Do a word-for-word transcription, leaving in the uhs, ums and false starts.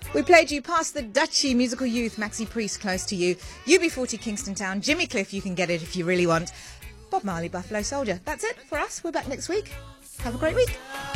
We played you Past the Dutchie, Musical Youth, Maxi Priest, Close to You, U B forty, Kingston Town, Jimmy Cliff, You Can Get It If You Really Want, Bob Marley, Buffalo Soldier. That's it for us. We're back next week. Have a great week.